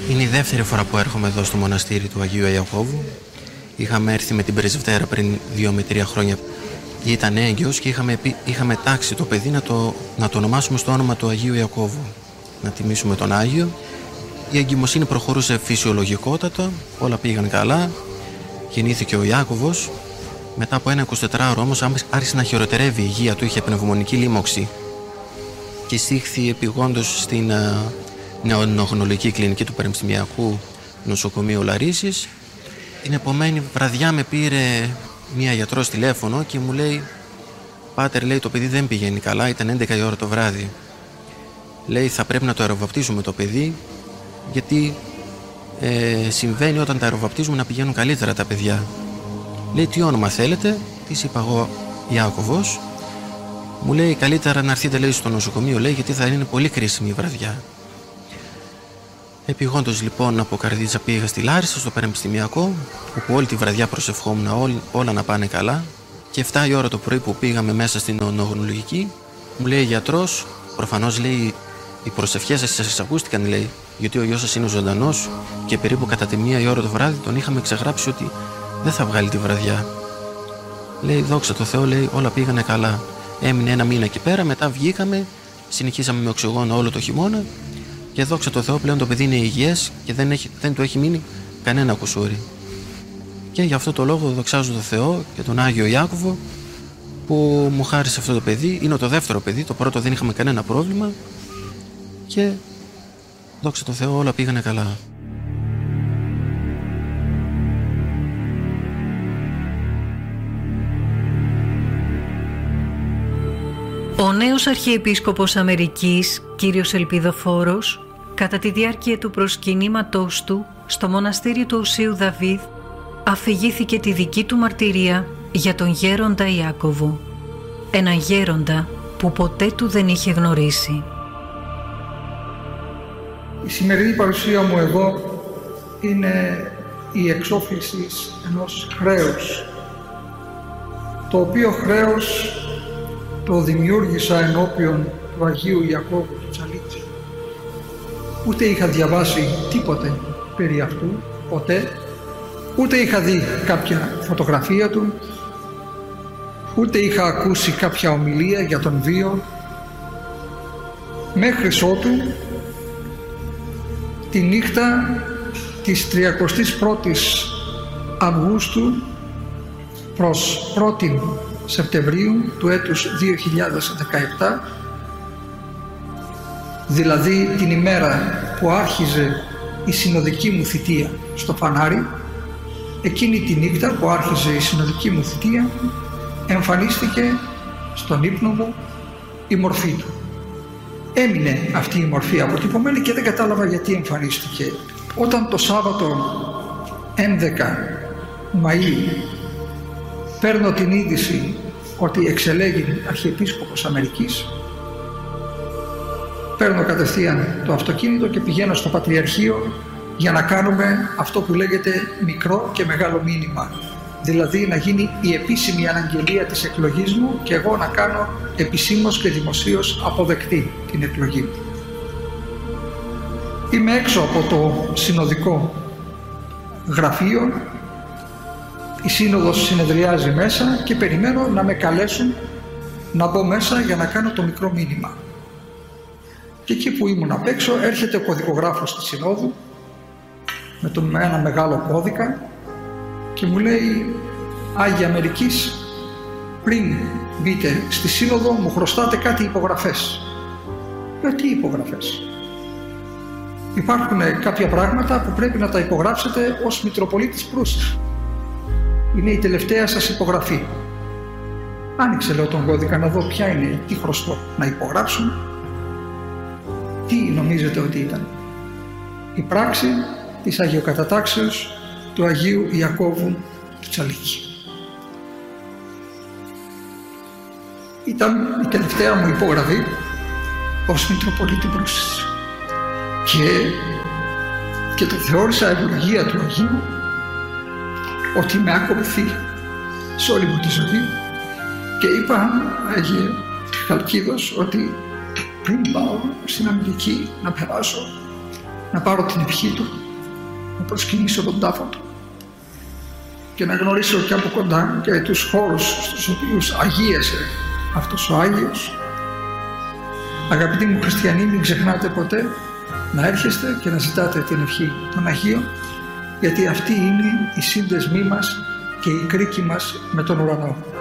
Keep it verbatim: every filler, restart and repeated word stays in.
Είναι η δεύτερη φορά που έρχομαι εδώ στο μοναστήρι του Αγίου Ιακώβου. Είχαμε έρθει με την πρεσβυτέρα πριν δύο με τρία χρόνια. Ήταν έγκυος και είχαμε, είχαμε τάξει το παιδί να το, να το ονομάσουμε στο όνομα του Αγίου Ιακώβου. Να τιμήσουμε τον Άγιο. Η εγκυμοσύνη προχωρούσε φυσιολογικότατα, όλα πήγαν καλά. Γεννήθηκε ο Ιάκωβος. Μετά από ένα εικοσιτετράωρο όμως άρχισε να χειροτερεύει η υγεία του, είχε πνευμονική λίμωξη και εισήχθη επειγόντως στην νεονογνολογική κλινική του Πανεπιστημιακού Νοσοκομείου Λαρίσης. Την επομένη βραδιά με πήρε μία γιατρός τηλέφωνο και μου λέει «Πάτερ, λέει, το παιδί δεν πηγαίνει καλά, ήταν έντεκα η ώρα το βράδυ. Λέει, θα πρέπει να το αεροβαπτίσουμε το παιδί, γιατί ε, συμβαίνει όταν τα αεροβαπτίζουμε να πηγαίνουν καλύτερα τα παιδιά». Λέει, τι όνομα θέλετε? Της είπα εγώ Ιάκωβος. Μου λέει, καλύτερα να έρθετε, λέει, στο νοσοκομείο, λέει, γιατί θα είναι πολύ κρίσιμη η βραδιά. Επειγόντως λοιπόν από Καρδίτσα πήγα στη Λάρισα, στο Πανεπιστημιακό, όπου όλη τη βραδιά προσευχόμουν ό, όλα να πάνε καλά. Και εφτά η ώρα το πρωί που πήγαμε μέσα στην νεονογνολογική, μου λέει γιατρός, προφανώς, λέει, οι προσευχές σας σας ακούστηκαν, λέει, γιατί ο γιος σας είναι ζωντανός και περίπου κατά τη μία η ώρα το βράδυ τον είχαμε ξεγράψει ότι δεν θα βγάλει τη βραδιά. Λέει, δόξα τω Θεώ, λέει, όλα πήγανε καλά. Έμεινε ένα μήνα εκεί πέρα, μετά βγήκαμε, συνεχίσαμε με οξυγόνο όλο το χειμώνα και δόξα τω Θεώ πλέον το παιδί είναι υγιές και δεν, έχει, δεν του έχει μείνει κανένα κουσούρι. Και γι' αυτό το λόγο δοξάζω τον Θεό και τον Άγιο Ιάκωβο που μου χάρισε αυτό το παιδί. Είναι το δεύτερο παιδί, το πρώτο δεν είχαμε κανένα πρόβλημα και δόξα τω Θεώ όλα πήγανε καλά. Ο νέος Αρχιεπίσκοπος Αμερικής, κύριος Ελπιδοφόρος, κατά τη διάρκεια του προσκυνήματός του στο μοναστήρι του Οσίου Δαβίδ, αφηγήθηκε τη δική του μαρτυρία για τον γέροντα Ιάκωβο, έναν γέροντα που ποτέ του δεν είχε γνωρίσει. Η σημερινή παρουσία μου εδώ είναι η εξόφληση ενός χρέους, το οποίο χρέος το δημιούργησα ενώπιον του Αγίου Ιακώβου του Τσαλίτσι. Ούτε είχα διαβάσει τίποτε περί αυτού, ποτέ, ούτε είχα δει κάποια φωτογραφία του, ούτε είχα ακούσει κάποια ομιλία για τον βίο, μέχρι ότου τη νύχτα της τριακοστής πρώτης Αυγούστου προς πρώτη Σεπτεμβρίου του έτους δύο χιλιάδες δεκαεπτά, δηλαδή την ημέρα που άρχιζε η συνοδική μου θητεία στο Φανάρι, εκείνη τη νύχτα που άρχιζε η συνοδική μου θητεία εμφανίστηκε στον ύπνο μου η μορφή του. Έμεινε αυτή η μορφή αποτυπωμένη και δεν κατάλαβα γιατί εμφανίστηκε. Όταν το Σάββατο έντεκα Μαΐου παίρνω την είδηση ότι εξελέγει Αρχιεπίσκοπος Αμερικής, παίρνω κατευθείαν το αυτοκίνητο και πηγαίνω στο Πατριαρχείο για να κάνουμε αυτό που λέγεται μικρό και μεγάλο μήνυμα. Δηλαδή να γίνει η επίσημη αναγγελία της εκλογής μου και εγώ να κάνω επισήμως και δημοσίως αποδεκτή την εκλογή μου. Είμαι έξω από το συνοδικό γραφείο, η σύνοδος συνεδριάζει μέσα και περιμένω να με καλέσουν να μπω μέσα για να κάνω το μικρό μήνυμα. Και εκεί που ήμουν απ' έξω έρχεται ο κωδικογράφος της συνόδου με τον με ένα μεγάλο κώδικα και μου λέει «Άγιοι Αμερικής, πριν μπείτε στη σύνοδο μου χρωστάτε κάτι υπογραφές». Λέω «Τι υπογραφές?» «Υπάρχουν κάποια πράγματα που πρέπει να τα υπογράψετε ως Μητροπολίτης Προύσης. Είναι η τελευταία σας υπογραφή». Άνοιξε, λέω, τον κώδικα να δω ποια είναι, τι χρωστώ να υπογράψουν. Τι νομίζετε ότι ήταν? Η πράξη της Αγιοκατατάξεως του Αγίου Ιακώβου του Τσαλίκη. Ήταν η τελευταία μου υπογραφή ως Μητροπολίτη Προύσης. Και, και το θεώρησα ευλογία του Αγίου ότι με ακολουθεί σε όλη μου τη ζωή και είπα, Άγιε Χαλκίδος, ότι πριν πάω στην Αμερική να περάσω να πάρω την ευχή του, να προσκυνήσω τον τάφο του και να γνωρίσω και από κοντά και τους χώρους στους οποίους αγίασε αυτός ο Άγιος. Αγαπητοί μου χριστιανοί, μην ξεχνάτε ποτέ να έρχεστε και να ζητάτε την ευχή των Αγίων, γιατί αυτή είναι η σύνδεσμή μας και η κρίκη μας με τον ουρανό.